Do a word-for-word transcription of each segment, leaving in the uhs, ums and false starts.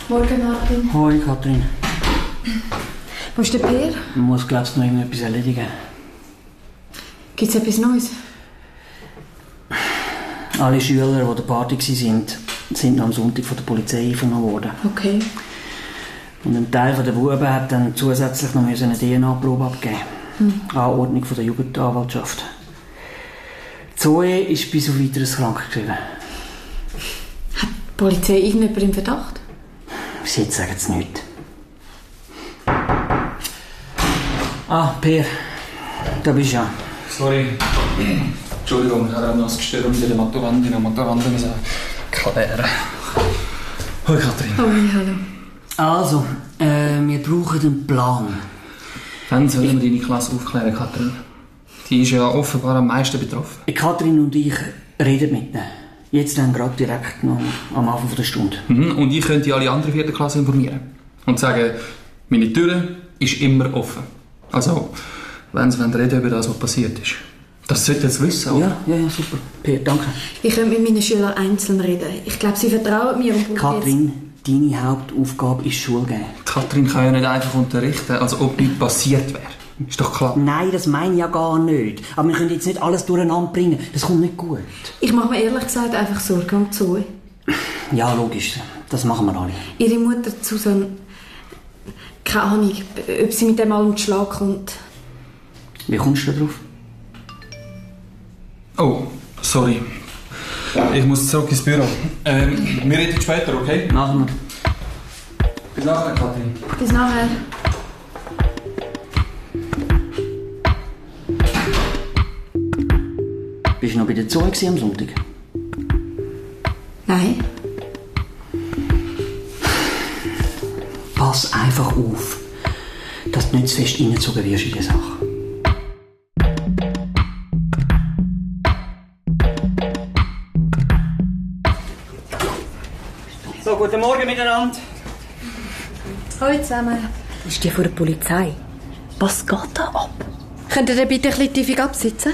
Morgen, Martin. Hoi, Katrin. Wo ist der Peer? Man muss, glaube ich, noch irgendetwas erledigen. Gibt es etwas Neues? Alle Schüler, die an der Party waren, sind am Sonntag von der Polizei vernommen worden. Okay. Und ein Teil der Buben hat dann zusätzlich noch eine D N A-Probe abgeben. Hm. Anordnung von der Jugendanwaltschaft. Zoe ist bis auf weiteres krankgeschrieben. Hat die Polizei irgendjemanden im Verdacht? Bis jetzt sagen sie nichts. Ah, Peer. Da bist du ja. Sorry. Entschuldigung, ich habe noch das Gestürm mit den Maturandinnen und Maturanden klären. Hoi, Katrin. Hoi, hallo. Also, äh, wir brauchen einen Plan. Wann sollen wir deine Klasse aufklären, Katrin? Die ist ja offenbar am meisten betroffen. Katrin und ich reden mit ihnen. Jetzt dann gerade direkt noch am Anfang der Stunde. Mhm. Und ich könnte alle anderen vierten Klasse informieren. Und sagen, meine Tür ist immer offen. Also, wenn sie reden über das, was passiert ist. Das sollten sie wissen, oder? Ja, ja, ja, super. Peer, danke. Ich könnte mit meinen Schülern einzeln reden. Ich glaube, sie vertrauen mir. Und Katrin, deine Hauptaufgabe ist Schule geben. Katrin kann ja nicht einfach unterrichten, als ob nichts passiert wäre. Ist doch klar. Nein, das meine ich ja gar nicht. Aber wir können jetzt nicht alles durcheinander bringen. Das kommt nicht gut. Ich mache mir ehrlich gesagt einfach Sorgen um Zoe. Ja, logisch. Das machen wir alle. Ihre Mutter Susan, keine Ahnung, ob sie mit dem mal um den Schlag kommt. Wie kommst du da drauf? Oh, sorry. Ich muss zurück ins Büro. Ähm, wir reden später, okay? Machen wir. Bis nachher, Katrin. Bis nachher. Bist du noch bei der Zoe am Sonntag? Nein. Pass einfach auf, dass du nicht zu fest reingezogen wirst in die Sache. So, guten Morgen miteinander. Hallo zusammen. Ist die von der Polizei? Was geht da ab? Könnt ihr bitte ein bisschen tiefig absitzen?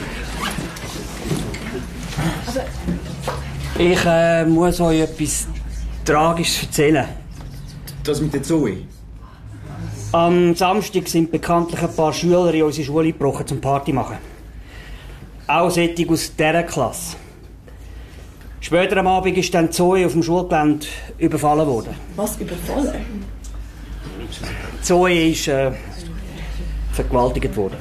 Ich äh, muss euch etwas Tragisches erzählen. Das mit der Zoe? Am Samstag sind bekanntlich ein paar Schüler in unsere Schule gebrochen zum Party machen. Auch solche aus dieser Klasse. Später am Abend ist dann Zoe auf dem Schulgelände überfallen worden. Was, überfallen? Zoe ist äh, vergewaltigt worden.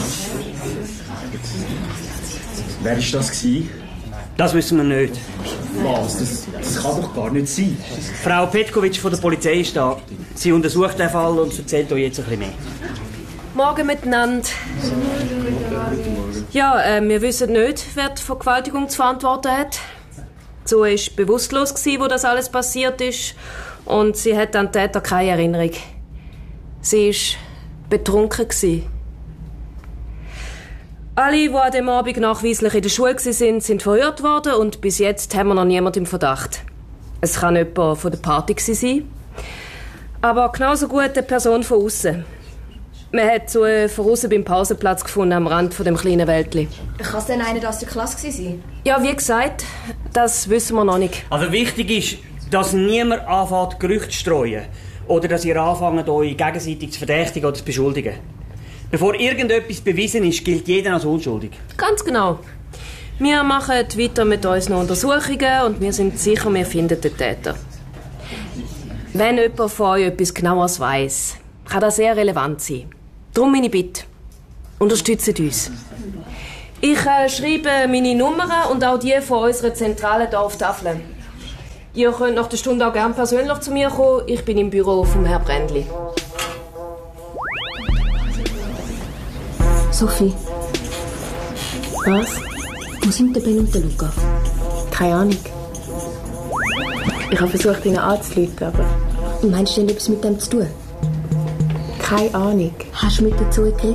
Wer war das gewesen? Das wissen wir nicht. Was? Das, das kann doch gar nicht sein. Frau Petkovic von der Polizei ist da. Sie untersucht den Fall und erzählt euch jetzt ein bisschen mehr. Morgen miteinander. Ja, äh, wir wissen nicht, wer die Vergewaltigung zu verantworten hat. Zoe war bewusstlos, wo das alles passiert ist. Und sie hat an den Täter keine Erinnerung. Sie war betrunken. Alle, die an dem Abend nachweislich in der Schule waren, sind verhört worden und bis jetzt haben wir noch niemanden im Verdacht. Es kann jemand von der Party sein, aber genauso gut eine Person von außen. Man hat Zoe von außen beim Pausenplatz gefunden, am Rand von dem kleinen Wäldli. Kann es denn einer aus der Klasse sein? Ja, wie gesagt, das wissen wir noch nicht. Also wichtig ist, dass niemand anfängt, Gerüchte zu streuen. Oder dass ihr anfangt, euch gegenseitig zu verdächtigen oder zu beschuldigen. Bevor irgendetwas bewiesen ist, gilt jeder als unschuldig. Ganz genau. Wir machen weiter mit unseren Untersuchungen und wir sind sicher, wir finden den Täter. Wenn jemand von euch etwas Genaueres weiss, kann das sehr relevant sein. Darum meine Bitte. Unterstützt uns. Ich äh, schreibe meine Nummern und auch die von unserer zentralen Dorftafel. Ihr könnt nach der Stunde auch gerne persönlich zu mir kommen. Ich bin im Büro vom Herrn Brändli. Sophie. Was? Wo sind der Ben und der Luca? Keine Ahnung. Ich habe versucht, ihnen anzuleiten, aber... Meinst du denn etwas mit dem zu tun? Keine Ahnung. Hast du mit der Zoe geredet?